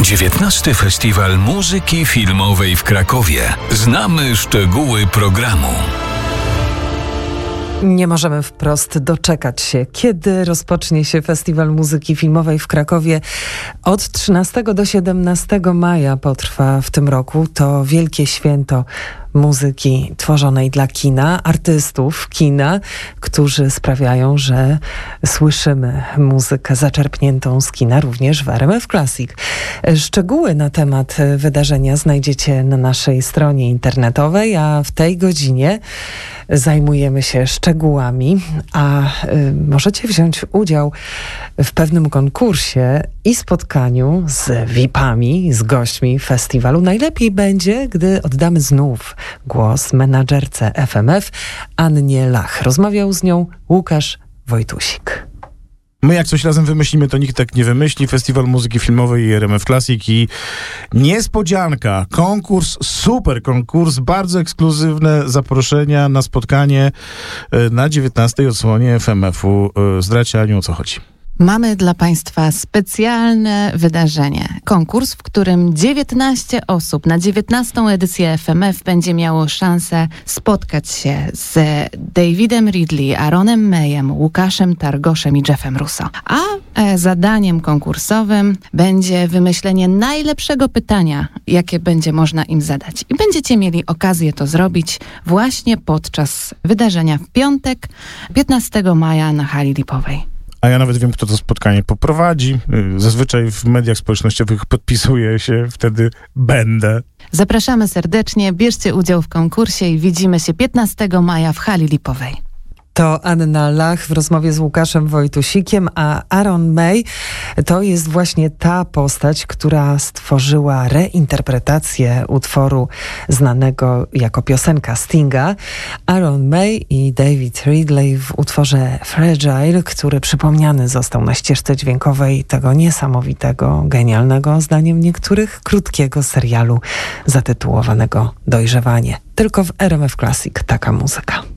19. Festiwal Muzyki Filmowej w Krakowie. Znamy szczegóły programu. Nie możemy wprost doczekać się, kiedy rozpocznie się Festiwal Muzyki Filmowej w Krakowie. Od 13 do 17 maja potrwa w tym roku. To wielkie święto muzyki tworzonej dla kina, artystów kina, którzy sprawiają, że słyszymy muzykę zaczerpniętą z kina również w RMF Classic. Szczegóły na temat wydarzenia znajdziecie na naszej stronie internetowej, a w tej godzinie zajmujemy się szczegółami, a możecie wziąć udział w pewnym konkursie i spotkaniu z VIP-ami, z gośćmi festiwalu. Najlepiej będzie, gdy oddamy znów głos menadżerce FMF Annie Lach. Rozmawiał z nią Łukasz Wojtusik. My jak coś razem wymyślimy, to nikt tak nie wymyśli. Festiwal Muzyki Filmowej i RMF Classic i niespodzianka, konkurs, super konkurs, bardzo ekskluzywne zaproszenia na spotkanie na 19. odsłonie FMF-u. Zdradźcie, Aniu, o co chodzi? Mamy dla Państwa specjalne wydarzenie. Konkurs, w którym 19 osób na 19. edycję FMF będzie miało szansę spotkać się z Davidem Ridley, Aaronem Mayem, Łukaszem Targoszem i Jeffem Russo. A zadaniem konkursowym będzie wymyślenie najlepszego pytania, jakie będzie można im zadać. I będziecie mieli okazję to zrobić właśnie podczas wydarzenia w piątek, 15 maja na hali lipowej. A ja nawet wiem, kto to spotkanie poprowadzi. Zazwyczaj w mediach społecznościowych podpisuję się, wtedy będę. Zapraszamy serdecznie, bierzcie udział w konkursie i widzimy się 15 maja w hali lipowej. To Anna Lach w rozmowie z Łukaszem Wojtusikiem, a Aaron May to jest właśnie ta postać, która stworzyła reinterpretację utworu znanego jako piosenka Stinga. Aaron May i David Ridley w utworze Fragile, który przypomniany został na ścieżce dźwiękowej tego niesamowitego, genialnego, zdaniem niektórych, krótkiego serialu zatytułowanego Dojrzewanie. Tylko w RMF Classic taka muzyka.